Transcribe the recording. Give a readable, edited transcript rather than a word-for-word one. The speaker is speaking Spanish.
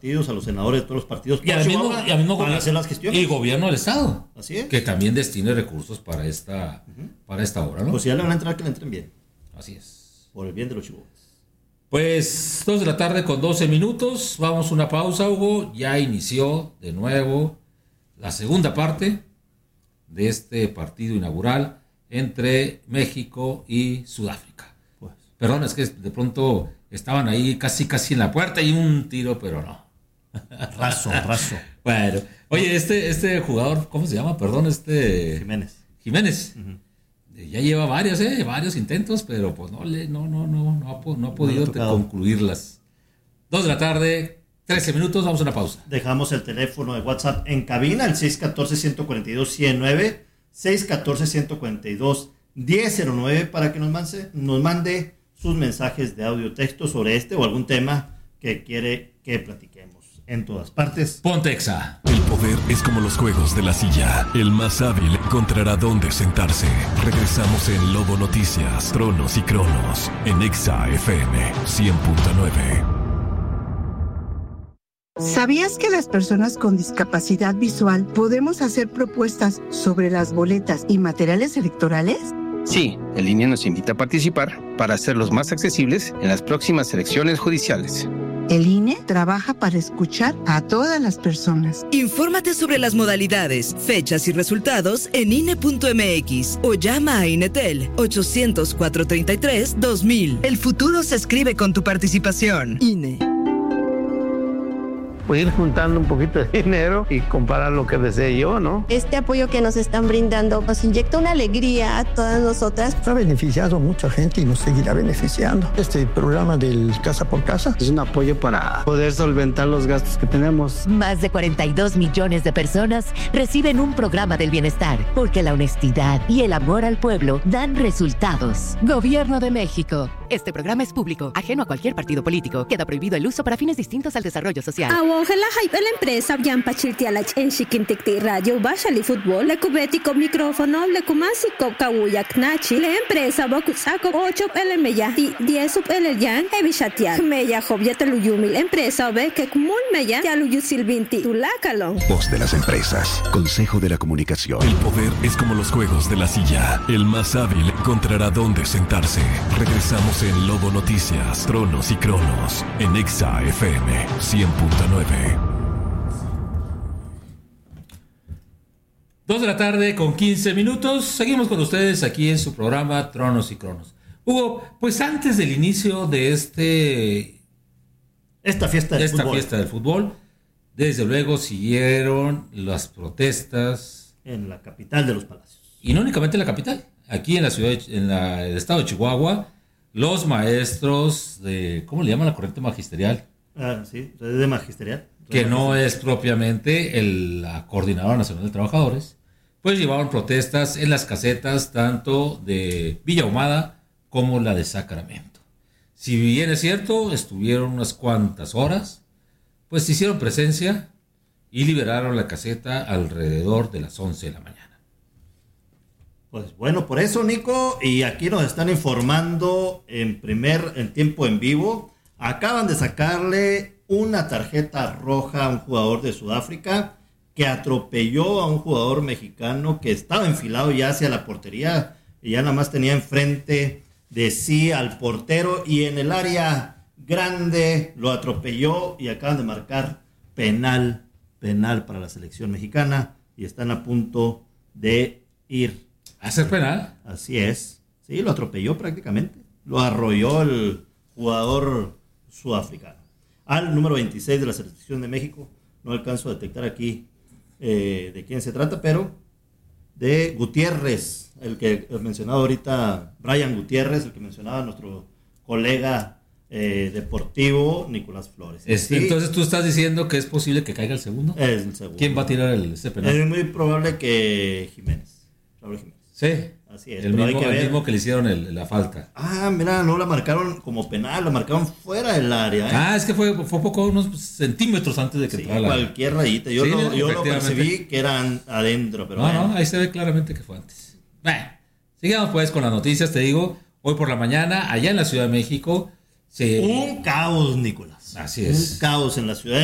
partidos, a los senadores de todos los partidos. Y al mismo para hacer las gestiones. Y gobierno del estado. Así es. Que también destine recursos para esta obra, ¿no? Pues si ya le van a entrar, que le entren bien. Así es. Por el bien de los chihuahuas. Pues 2:00 con 12 minutos. Vamos a una pausa, Hugo. Ya inició de nuevo la segunda parte de este partido inaugural entre México y Sudáfrica. Pues. Perdón, es que de pronto estaban ahí casi en la puerta y un tiro, pero no. Raso. Bueno, oye, este jugador, ¿cómo se llama? Perdón, Jiménez. Uh-huh. Ya lleva varios intentos, pero pues no ha podido concluirlas. 2:00, 13 minutos, vamos a una pausa. Dejamos el teléfono de WhatsApp en cabina, el 614-142-109, 614-142-1009, para que nos mande sus mensajes de audio texto sobre este o algún tema que quiere que platiquemos. En todas partes. Ponte Exa. El poder es como los juegos de la silla. El más hábil encontrará dónde sentarse. Regresamos en Lobo Noticias, Tronos y Cronos, en Exa FM 100.9. ¿Sabías que las personas con discapacidad visual podemos hacer propuestas sobre las boletas y materiales electorales? Sí, el INE nos invita a participar para hacerlos más accesibles en las próximas elecciones judiciales. El INE trabaja para escuchar a todas las personas. Infórmate sobre las modalidades, fechas y resultados en INE.mx o llama a INETEL 800-433-2000. El futuro se escribe con tu participación. INE. Pues ir juntando un poquito de dinero y comprar lo que desee yo, ¿no? Este apoyo que nos están brindando nos inyecta una alegría a todas nosotras. Ha beneficiado a mucha gente y nos seguirá beneficiando. Este programa del Casa por Casa es un apoyo para poder solventar los gastos que tenemos. Más de 42 millones de personas reciben un programa del bienestar, porque la honestidad y el amor al pueblo dan resultados. Gobierno de México. Este programa es público, ajeno a cualquier partido político. Queda prohibido el uso para fines distintos al desarrollo social. Ojalá hype la empresa Bian Pachiltialach en Chiquinticti Radio Bashali Fútbol, le cubético micrófono, le kumasico Kawuyak Nachi, la empresa Bokusaco 8 el Meya, 10 el Yan, Evishatiak, Meya Jobyateluyumil, empresa Obe que Kumul Meya, Yaluyusilvinti, Tulakalon. Voz de las empresas, Consejo de la Comunicación. El poder es como los juegos de la silla. El más hábil encontrará dónde sentarse. Regresamos en Lobo Noticias, Tronos y Cronos, en Exa FM 100.9. 2:00 con 15 minutos. Seguimos con ustedes aquí en su programa Tronos y Cronos. Hugo, pues antes del inicio de esta fiesta del fútbol, desde luego siguieron las protestas en la capital de los palacios. Y no únicamente en la capital, aquí en la ciudad, el estado de Chihuahua, los maestros de, ¿cómo le llaman la corriente magisterial? Sí, de magisterial. Que no es propiamente la Coordinadora Nacional de Trabajadores, pues llevaban protestas en las casetas tanto de Villa Ahumada como la de Sacramento. Si bien es cierto, estuvieron unas cuantas horas, pues hicieron presencia y liberaron la caseta alrededor de las 11 de la mañana. Pues bueno, por eso, Nico, y aquí nos están informando en tiempo en vivo. Acaban de sacarle una tarjeta roja a un jugador de Sudáfrica que atropelló a un jugador mexicano que estaba enfilado ya hacia la portería y ya nada más tenía enfrente de sí al portero y en el área grande lo atropelló y acaban de marcar penal para la selección mexicana y están a punto de ir. ¿Hacer penal? Así es. Sí, lo atropelló prácticamente. Lo arrolló el jugador sudafricano. Al número 26 de la selección de México, no alcanzo a detectar aquí de quién se trata, pero de Gutiérrez, el que mencionaba ahorita, Brian Gutiérrez, el que mencionaba nuestro colega deportivo, Nicolás Flores. Sí. Entonces tú estás diciendo que es posible que caiga el segundo. Es el segundo. ¿Quién va a tirar ese penal? Es muy probable que Raúl Jiménez. Sí. Así es. El mismo que le hicieron la falta. Mira, no la marcaron como penal, la marcaron fuera del área. Es que fue poco, unos centímetros antes de que entrara cualquier rayita. Yo lo percibí que eran adentro, pero no, ahí se ve claramente que fue antes. Bueno, sigamos pues con las noticias, te digo. Hoy por la mañana, allá en la Ciudad de México, un caos, Nicolás. Así es. Un caos en la Ciudad